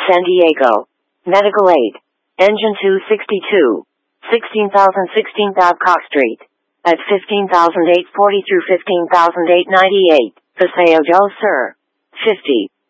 San Diego. Medical aid. Engine 262. 16,016 Babcock Street. At 15,840 through 15,898. Paseo del Sur. 50.